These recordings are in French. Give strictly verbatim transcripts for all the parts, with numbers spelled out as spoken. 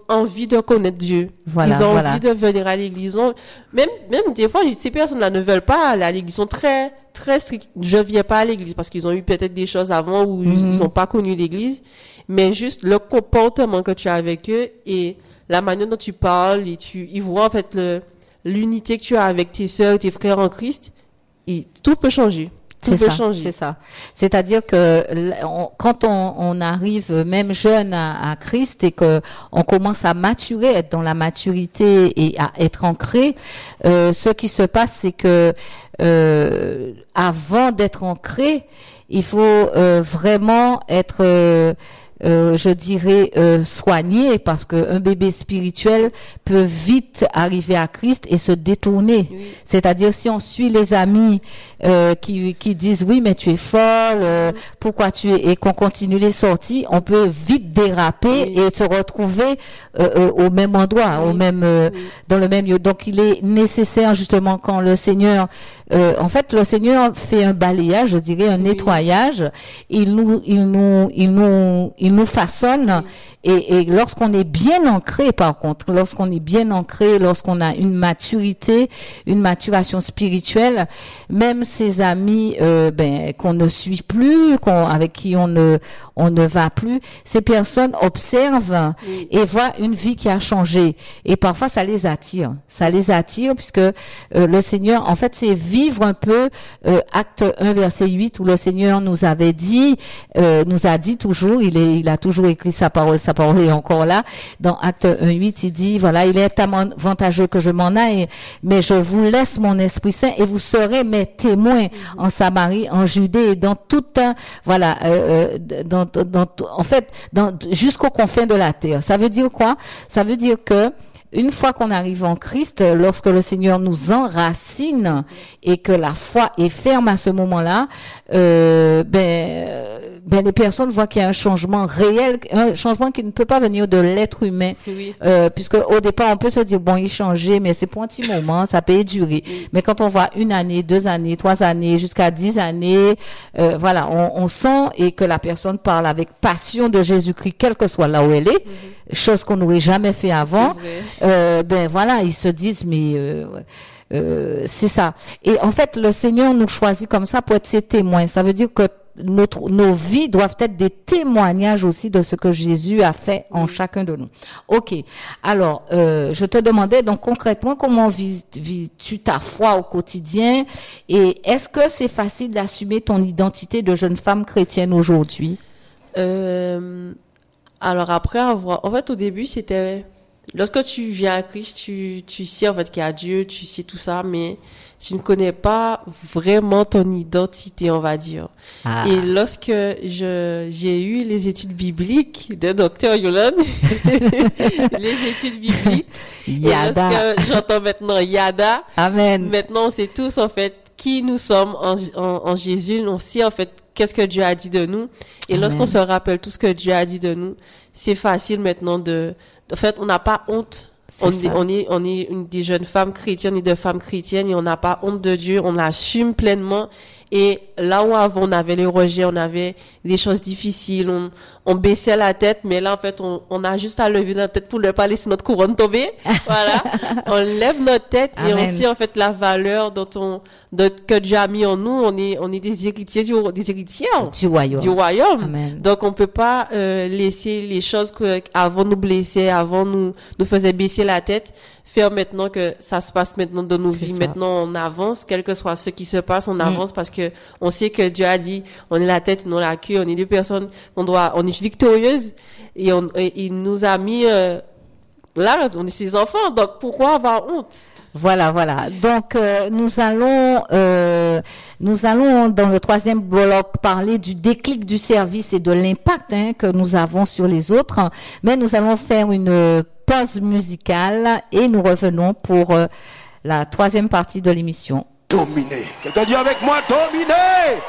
envie de connaître Dieu. Voilà, ils ont voilà. envie de venir à l'église. On- Même, même des fois, ces personnes-là ne veulent pas aller à l'église. Ils sont très, très stricts. Je viens pas à l'église parce qu'ils ont eu peut-être des choses avant où Mhm. ils n'ont pas connu l'église. Mais juste le comportement que tu as avec eux et la manière dont tu parles et tu, ils voient en fait le, l'unité que tu as avec tes sœurs et tes frères en Christ. Et tout peut changer. Tout C'est peut ça, changer. c'est ça. C'est-à-dire que l- on- quand on, on arrive même jeune à, à Christ et que on commence à maturer, être dans la maturité et à être ancré, euh, ce qui se passe, c'est que euh, avant d'être ancré, il faut euh, vraiment être euh, euh, je dirais euh, soigné, parce que un bébé spirituel peut vite arriver à Christ et se détourner. Oui. C'est-à-dire, si on suit les amis euh, qui qui disent oui mais tu es folle, euh, pourquoi tu es, et qu'on continue les sorties, on peut vite déraper Oui. et se retrouver euh, euh, au même endroit, Oui. au même euh, Oui. dans le même lieu. Donc il est nécessaire justement, quand le Seigneur euh, en fait le Seigneur fait un balayage, je dirais un Oui. nettoyage, il nous il nous il nous il nous façonne. Et, et lorsqu'on est bien ancré, par contre, lorsqu'on est bien ancré, lorsqu'on a une maturité, une maturation spirituelle, même ses amis, euh, ben, qu'on ne suit plus, qu'on, avec qui on ne, on ne va plus, ces personnes observent Oui. et voient une vie qui a changé. Et parfois, ça les attire. Ça les attire puisque euh, le Seigneur, en fait, c'est vivre un peu euh, Acte un, verset huit, où le Seigneur nous avait dit, euh, nous a dit toujours, il est, il a toujours écrit sa parole, sa parole est encore là. Dans Acte un, huit, il dit, voilà, il est avantageux que je m'en aille, mais je vous laisse mon Esprit Saint et vous serez mes témoins mm-hmm. en Samarie, en Judée et dans toute, voilà, euh, dans, dans, en fait, dans, jusqu'aux confins de la terre. Ça veut dire quoi? Ça veut dire que une fois qu'on arrive en Christ, lorsque le Seigneur nous enracine et que la foi est ferme à ce moment-là, euh, ben, ben les personnes voient qu'il y a un changement réel, un changement qui ne peut pas venir de l'être humain, Oui. euh, puisque au départ on peut se dire bon, il changeait, mais c'est pour un petit moment, ça peut durer. Oui. Mais quand on voit une année, deux années, trois années, jusqu'à dix années, euh, voilà, on, on sent et que la personne parle avec passion de Jésus-Christ, quelle que soit là où elle est. Mm-hmm. Chose qu'on n'aurait jamais fait avant. Euh, ben voilà, ils se disent mais euh, euh, c'est ça. Et en fait, le Seigneur nous choisit comme ça pour être ses témoins. Ça veut dire que notre nos vies doivent être des témoignages aussi de ce que Jésus a fait en oui. chacun de nous. Ok. Alors, euh, je te demandais donc concrètement comment vis, vis-tu ta foi au quotidien, et est-ce que c'est facile d'assumer ton identité de jeune femme chrétienne aujourd'hui? Euh... Alors après avoir, en fait au début c'était, lorsque tu viens à Christ, tu, tu sais en fait qu'il y a Dieu, tu sais tout ça, mais tu ne connais pas vraiment ton identité, on va dire. Ah. Et lorsque je, j'ai eu les études bibliques de docteur Yolande, les études bibliques, Yada. Et lorsque j'entends maintenant Yada, Amen. Maintenant on sait tous en fait qui nous sommes en, en, en Jésus, on sait en fait qu'est-ce que Dieu a dit de nous. Et Amen. Lorsqu'on se rappelle tout ce que Dieu a dit de nous, c'est facile maintenant de, en fait, on n'a pas honte. On est, on est, on est une des jeunes femmes chrétiennes et de femmes chrétiennes et on n'a pas honte de Dieu, on l'assume pleinement. Et là où avant on avait le rejet, on avait des choses difficiles, on, on baissait la tête, mais là en fait on, on a juste à lever notre tête pour ne pas laisser notre couronne tomber. Voilà, on lève notre tête et Amen. On sait en fait la valeur dont on, de, que Dieu a mis en nous. On est, on est des héritiers du, des héritières du royaume. Du royaume. Amen. Donc on peut pas euh, laisser les choses que avant nous blessaient, avant nous nous faisaient baisser la tête, faire maintenant que ça se passe maintenant dans nos vies. Ça. Maintenant on avance, quel que soit ce qui se passe, on mm. avance parce que on sait que Dieu a dit, on est la tête, non la queue, on est des personnes qu'on doit, on est victorieuses et on, et, il nous a mis euh, là, on est ses enfants. Donc pourquoi avoir honte? Voilà, voilà. Donc euh, nous allons, euh, nous allons dans le troisième bloc parler du déclic du service et de l'impact hein, que nous avons sur les autres. Mais nous allons faire une pause musicale et nous revenons pour euh, la troisième partie de l'émission. Dominer. Quelqu'un dit avec moi, dominer.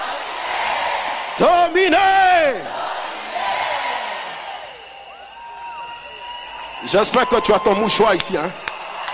Dominer. J'espère que tu as ton mouchoir ici, hein.